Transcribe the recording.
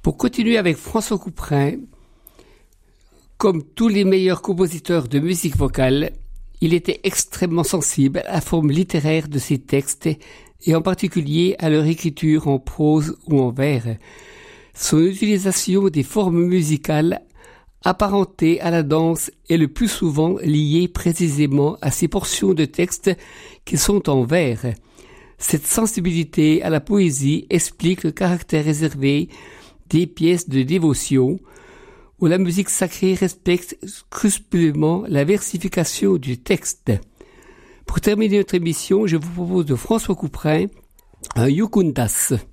Pour continuer avec François Couperin, comme tous les meilleurs compositeurs de musique vocale, il était extrêmement sensible à la forme littéraire de ses textes et en particulier à leur écriture en prose ou en vers. Son utilisation des formes musicales apparentées à la danse est le plus souvent liée précisément à ces portions de texte qui sont en vers. Cette sensibilité à la poésie explique le caractère réservé des pièces de dévotion, où la musique sacrée respecte scrupuleusement la versification du texte. Pour terminer notre émission, je vous propose de François Couperin un Yukundas.